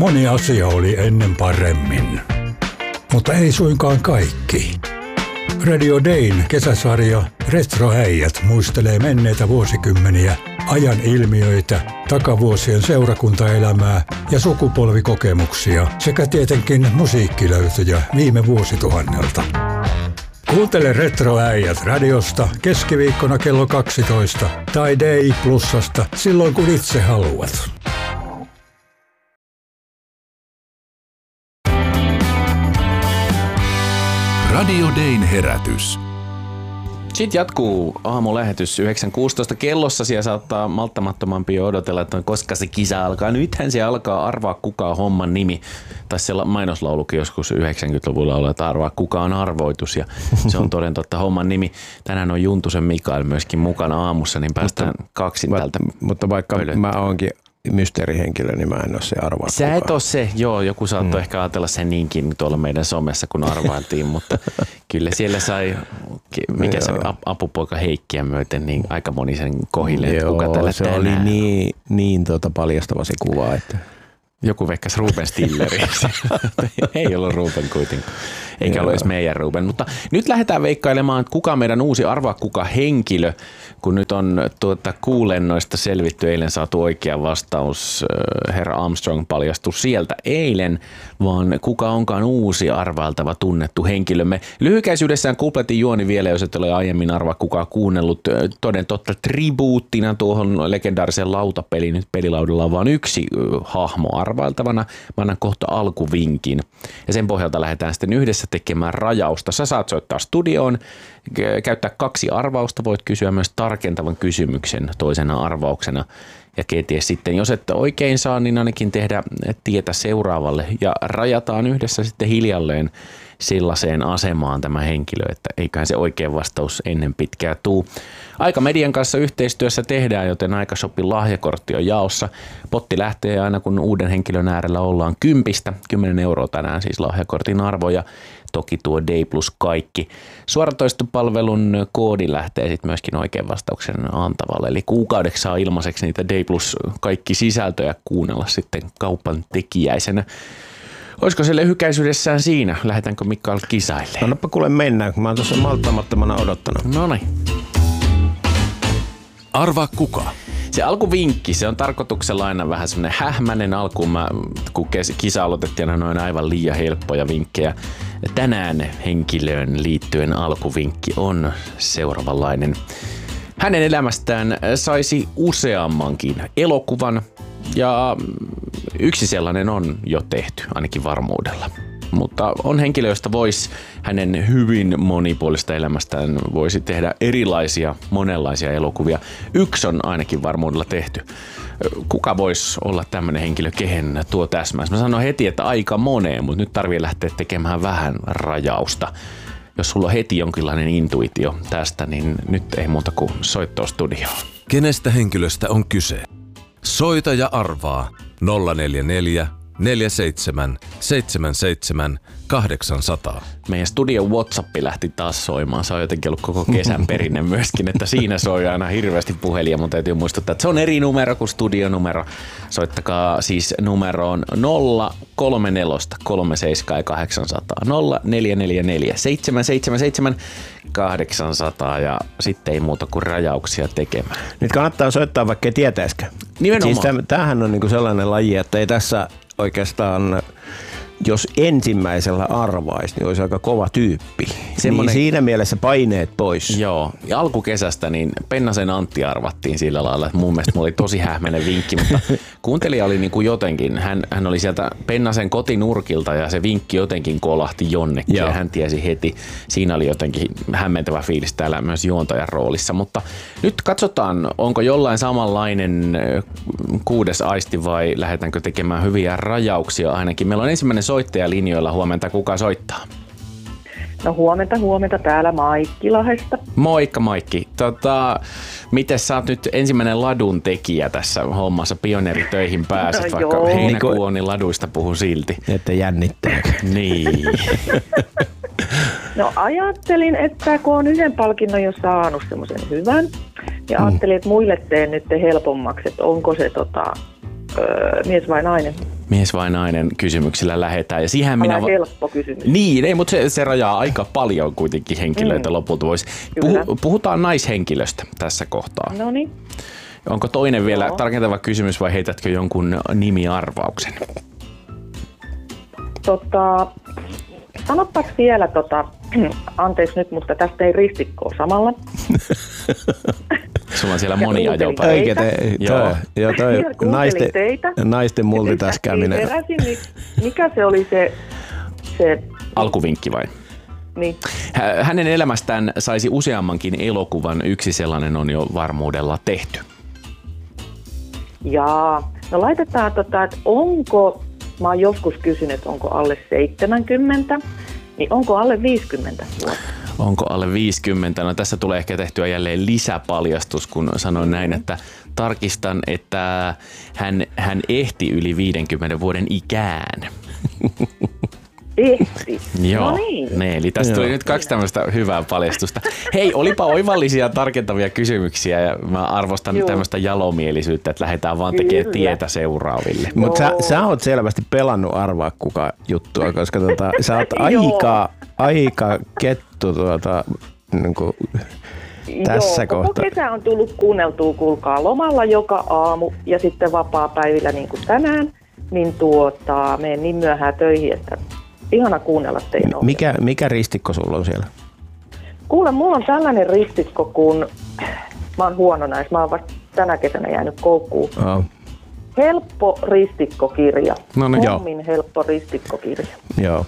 Moni asia oli ennen paremmin, mutta ei suinkaan kaikki. Radio Dayn kesäsarja Retroäijät muistelee menneitä vuosikymmeniä, ajan ilmiöitä, takavuosien seurakuntaelämää ja sukupolvikokemuksia sekä tietenkin musiikkilöytöjä viime vuosituhannelta. Kuuntele Retroäijät radiosta keskiviikkona kello 12 tai DI Plusasta silloin kun itse haluat. Radio Dayn herätys. Sitten jatkuu aamulähetys 9.16 kellossa. Siellä saattaa malttamattomampi jo odotella, että koska se kisa alkaa. Nythän se alkaa. Arvaa kuka on homman nimi. Taisi siellä mainoslaulukin joskus 90-luvulla olla, että arvaa kuka on arvoitus. Ja se on toden totta homman nimi. Tänään on Juntusen Mikael myöskin mukana aamussa, niin päästään kaksin tältä. Mutta vaikka mä oonkin mysteerihenkilö, niin mä en ole se arvaa. Sä et ole se, joo, joku saattoi ehkä ajatella sen niinkin tuolla meidän somessa, kun arvailtiin, mutta kyllä siellä sai, mikä se apupoika Heikkiä myöten, niin aika moni sen kohille, että kuka tällä se tänään oli niin paljastava se kuva, että joku veikkäsi Ruben Stilleri. Ei ollut Ruben kuitenkaan. Eikä ole edes meidän Ruben. Mutta nyt lähdetään veikkailemaan, että kuka on meidän uusi arvaa kuka henkilö, kun nyt on kuulennoista selvitty. Eilen saatu oikea vastaus. Herra Armstrong paljastui sieltä eilen, vaan kuka onkaan uusi arvailtava tunnettu henkilömme. Lyhykäisyydessään kupletin juoni vielä, jos et ole aiemmin arvaa kukaan kuunnellut. Toden totta tribuuttina tuohon legendaariseen lautapeliin. Nyt pelilaudalla on vain yksi hahmo arvailtavana. Mä annan kohta alkuvinkin. Ja sen pohjalta lähdetään sitten yhdessä tekemään rajausta. Sä saat soittaa studioon, käyttää 2 arvausta, voit kysyä myös tarkentavan kysymyksen toisena arvauksena. Ja kenties sitten, jos et oikein saa, niin ainakin tehdä tietä seuraavalle. Ja rajataan yhdessä sitten hiljalleen sellaiseen asemaan tämä henkilö, että eiköhän se oikea vastaus ennen pitkää tuu. Aika median kanssa yhteistyössä tehdään, joten Aikashopin lahjakortti on jaossa. Potti lähtee aina, kun uuden henkilön äärellä ollaan 10. 10 € tänään siis lahjakortin arvo ja toki tuo Day Plus kaikki. Suoratoistopalvelun koodi lähtee sitten myöskin oikean vastauksen antavalle. Eli kuukaudeksi saa ilmaiseksi niitä Day Plus kaikki sisältöjä kuunnella sitten kaupan tekijäisenä. Olisiko se lyhykäisyydessään siinä? Lähdetäänkö Mikael kisaille? Annapa kuule mennään, kun mä oon tuossa malttamattomana odottanut. Noniin. Arvaa kuka? Se alkuvinkki, se on tarkoituksella aina vähän semmoinen hähmäinen alkuun. Kun kisa aloitettiin, on aina aivan liian helppoja vinkkejä. Tänään henkilöön liittyen alkuvinkki on seuraavanlainen. Hänen elämästään saisi useammankin elokuvan ja yksi sellainen on jo tehty, ainakin varmuudella. Mutta on henkilö, josta voisi hänen hyvin monipuolista elämästään voisi tehdä erilaisia, monenlaisia elokuvia. Yksi on ainakin varmuudella tehty. Kuka voisi olla tämmöinen henkilö, kehen tuo täsmäys? Mä sanon heti, että aika moneen, mutta nyt tarvii lähteä tekemään vähän rajausta. Jos sulla on heti jonkinlainen intuitio tästä, niin nyt ei muuta kuin soittoa studioon. Kenestä henkilöstä on kyse? Soita ja arvaa 044 47 77 800. Meidän studion WhatsApp lähti taas soimaan. Se on jotenkin ollut koko kesän perinne myöskin, että siinä soi aina hirveästi puhelia, mutta täytyy muistuttaa, että se on eri numero kuin studionumero. Soittakaa siis numeroon 034 37 800 0444 777 800 ja sitten ei muuta kuin rajauksia tekemään. Nyt kannattaa soittaa, vaikka ei tietäisikään. Nimenomaan. Siis tämähän on niinku sellainen laji, että ei tässä oikeastaan, jos ensimmäisellä arvaisi, niin olisi aika kova tyyppi. Niin siinä mielessä paineet pois. Joo, ja alkukesästä niin Pennasen Antti arvattiin sillä lailla, että mun mielestä mulla oli tosi hähmäinen vinkki, mutta kuuntelija oli niin kuin jotenkin, hän oli sieltä Pennasen kotinurkilta ja se vinkki jotenkin kolahti jonnekin ja hän tiesi heti. Siinä oli jotenkin hämmentävä fiilis täällä myös juontajan roolissa, mutta nyt katsotaan, onko jollain samanlainen 6. aisti vai lähdetäänkö tekemään hyviä rajauksia ainakin. Meillä on ensimmäinen soittaja linjoilla. Huomenta, kuka soittaa? No huomenta täällä Maikki Lahdesta. Moikka Maikki. Miten sä oot nyt ensimmäinen ladun tekijä tässä hommassa? Pioneeritöihin pääset, vaikka heinäkuu on, niin laduista puhun silti. Että jännittääkö? Niin. No ajattelin, että kun on yhden palkinnon jo saanut semmoisen hyvän, ja ajattelin, että muille teen nyt helpommaksi, että onko se mies vai nainen. mies vai nainen -kysymyksillä lähdetään. Ja siihen helppo kysymys. Niin, ei, mutta se rajaa aika paljon kuitenkin henkilöitä lopulta voisi. Puhutaan naishenkilöstä tässä kohtaa. No niin. Onko toinen vielä tarkentava kysymys vai heitätkö jonkun nimiarvauksen? Sanopas vielä, anteeksi nyt, mutta tästä ei ristikkoa samalla. Sulla on siellä monia jopa. Naisten multitaskaaminen. Mikä se oli se... Alkuvinkki vai? Niin. Hänen elämästään saisi useammankin elokuvan, yksi sellainen on jo varmuudella tehty. Jaa, no laitetaan että onko, mä oon joskus kysynyt, että onko alle 70, niin onko alle 50 vuotta? Onko alle 50? No tässä tulee ehkä tehtyä jälleen lisäpaljastus, kun sanoin näin, että tarkistan, että hän ehti yli 50 vuoden ikään. Ehti. Joo, no niin. Eli tästä tuli nyt 2 tämmöistä hyvää paljastusta. Hei, olipa oivallisia tarkentavia kysymyksiä ja mä arvostan tämmöistä jalomielisyyttä, että lähdetään vaan tekemään tietä seuraaville. Mutta sä oot selvästi pelannut arvaa kuka juttua, koska sä oot aika kettu niinku tässä kohtaa. Koko kesä on tullut kuunneltua, kuulkaa, lomalla joka aamu ja sitten vapaapäivillä niin kuin tänään, niin menen niin myöhään töihin, että ihana kuunnella teidän mikä ristikko sulla on siellä? Kuule, mulla on tällainen ristikko, kun mä oon huono näissä. Mä oon vasta tänä kesänä jäänyt koukkuun. Helppo ristikkokirja. No niin, Hommin helppo ristikkokirja. Joo,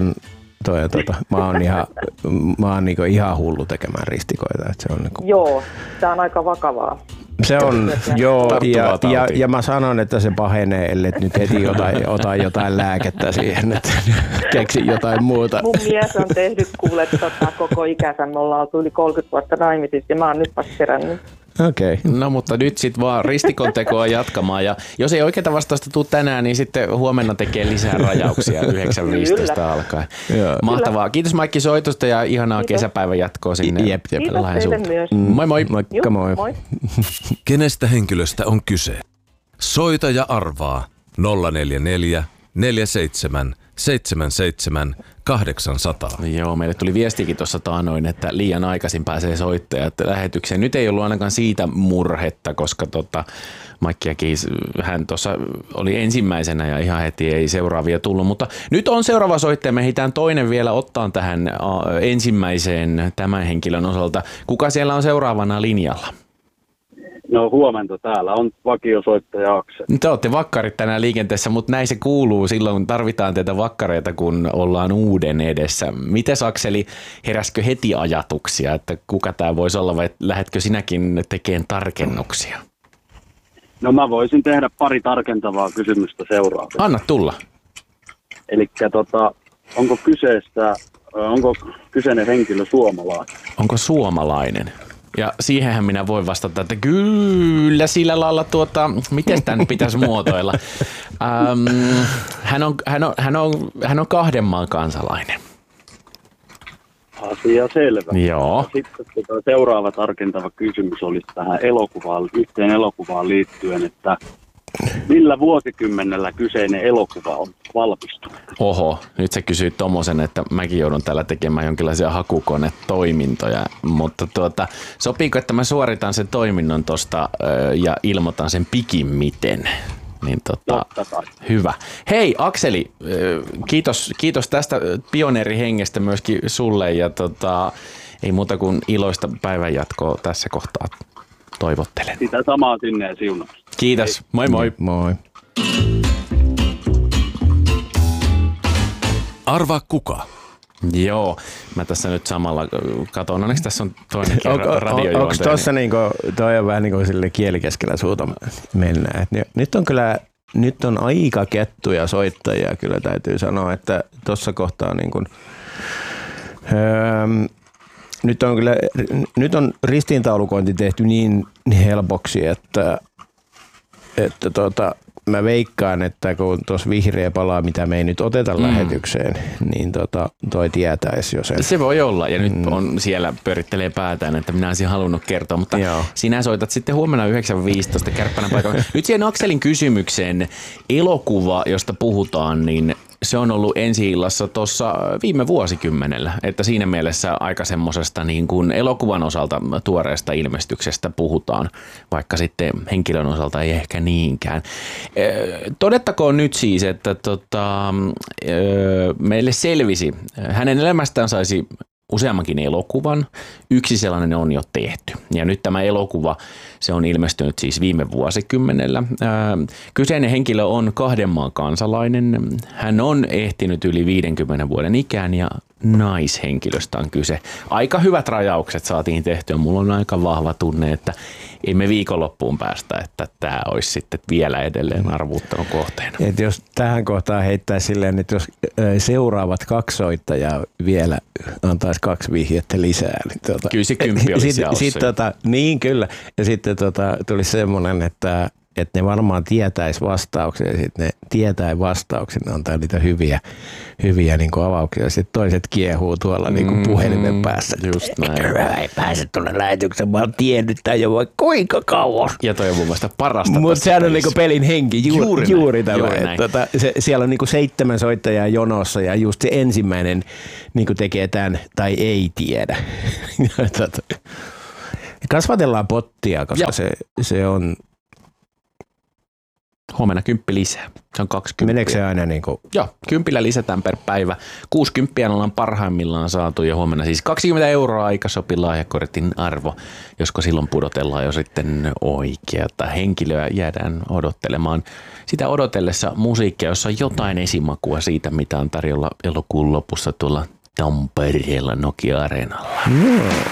mä oon niinku ihan hullu tekemään ristikoita. Että se on niinku... Joo, tää on aika vakavaa. Se on, ja mä sanon, että se pahenee, ellei nyt heti ota jotain lääkettä siihen, että keksi jotain muuta. Mun mies on tehnyt koko ikänsä, me ollaan oltu yli 30 vuotta naimisissa ja mä oon nyt vasta kerännyt. Okei. No mutta nyt sit vaan ristikon tekoa jatkamaan ja jos ei oikeita vastausta tule tänään, niin sitten huomenna tekee lisää rajauksia 9.15 alkaen. Mahtavaa. Kiitos Maikki soitosta ja ihanaa kesäpäivän jatkoa sinne. Jep. Kiitos teille myös. Moi moi. Moikka moi. Kenestä henkilöstä on kyse? Soita ja arvaa 044 47 77 800. Joo, meille tuli viestikin tuossa taanoin, että liian aikaisin pääsee soittajat lähetykseen. Nyt ei ollut ainakaan siitä murhetta, koska Maikkiakin hän tuossa oli ensimmäisenä ja ihan heti ei seuraavia tullut. Mutta nyt on seuraava soittaja. Me ehditään toinen vielä ottaa tähän ensimmäiseen tämän henkilön osalta. Kuka siellä on seuraavana linjalla? No huomenta, täällä on vakiosoittaja Akseli. Te olette vakkarit tänään liikenteessä, mutta näin se kuuluu. Silloin tarvitaan teitä vakkareita, kun ollaan uuden edessä. Mites Akseli, heräskö heti ajatuksia, että kuka tämä voisi olla vai lähdetkö sinäkin tekemään tarkennuksia? No mä voisin tehdä pari tarkentavaa kysymystä seuraavaksi. Anna tulla. Elikkä onko kyseinen henkilö suomalainen? Onko suomalainen? Ja siihenhän minä voin vastata, että kyllä sillä lailla miten tämän pitäisi muotoilla. Hän on 2 maan kansalainen. Asia selvä. Joo. Sitten seuraava tarkentava kysymys olisi tähän yhteen elokuvaan liittyen, että millä vuosikymmenellä kyseinen elokuva on valmistunut? Oho, nyt sä kysyit tommosen, että mäkin joudun täällä tekemään jonkinlaisia hakukonetoimintoja, mutta sopiiko, että mä suoritan sen toiminnon tosta ja ilmoitan sen pikimmiten? Niin hyvä. Hei Akseli, kiitos tästä pioneerihengestä myöskin sulle ja ei muuta kuin iloista päivänjatkoa tässä kohtaa toivottelen. Sitä samaa sinne ja siunaa. Kiitos, moi moi. Moi. Arvaa kuka? Joo, mä tässä nyt samalla katon, onneksi tässä on toinenkin radiojuontaja. Onko tuossa toi on vähän niin kuin sille kielikeskellä suuta mennään. Nyt on aika kettuja soittajia, kyllä täytyy sanoa, että tuossa kohtaa niin kuin, nyt on ristiintaulukointi tehty niin helpoksi, että mä veikkaan, että kun tuossa vihreä palaa, mitä me ei nyt oteta lähetykseen, niin toi tietäisi jo sen. Se voi olla, ja nyt on siellä pyörittelee päätään, että minä olisin halunnut kertoa, mutta sinä soitat sitten huomenna 9.15 Kärppänän paikalla. Nyt siihen Akselin kysymykseen, elokuva, josta puhutaan, niin se on ollut ensi-illassa tuossa viime vuosikymmenellä, että siinä mielessä aika semmosesta niin kuin elokuvan osalta tuoreesta ilmestyksestä puhutaan, vaikka sitten henkilön osalta ei ehkä niinkään. Todettakoon nyt siis, että meille selvisi, hänen elämästään saisi useammankin elokuvan. Yksi sellainen on jo tehty. Ja nyt tämä elokuva, se on ilmestynyt siis viime vuosikymmenellä. Kyseinen henkilö on 2 maan kansalainen. Hän on ehtinyt yli 50 vuoden ikään ja naishenkilöstä on kyse. Aika hyvät rajaukset saatiin tehtyä. Mulla on aika vahva tunne, että ei me viikonloppuun päästä, että tämä olisi sitten vielä edelleen arvuuttanut kohteena. Et jos tähän kohtaan heittää silleen, että jos seuraavat 2 soittajaa vielä antaisi 2 vihjettä lisää. Niin kyllä se 10 olisi niin kyllä. Ja sitten tuli semmoinen, että ne varmaan tietäisi vastauksia ja sitten ne tietäisi vastauksia, ne antaa niitä hyviä niin kuin avauksia. Sitten toiset kiehuu tuolla niin kuin puhelimen päässä. Just näin. Ei pääse tuonne lähetykseen, mä oon tiennyt tämän jo vai kuinka kauan. Ja toi on mun mielestä parasta. Mutta sehän on niin kuin pelin henki, juuri tämä. Siellä on niin kuin 7 soittajaa jonossa ja just se ensimmäinen niin kuin tekee tämän tai ei tiedä. Kasvatellaan pottia, koska se on... Huomenna 10 lisää. Se on 20. Meneekö se aina niin kuin? Joo, 10 lisätään per päivä. 60 ollaan parhaimmillaan saatu ja huomenna siis 20 € aikasopi lahjakortin arvo, josko silloin pudotellaan jo sitten oikeata henkilöä. Jäädään odottelemaan sitä odotellessa musiikkia, jossa on jotain esimakua siitä, mitä on tarjolla elokuun lopussa tuolla Tampereella Nokia-areenalla.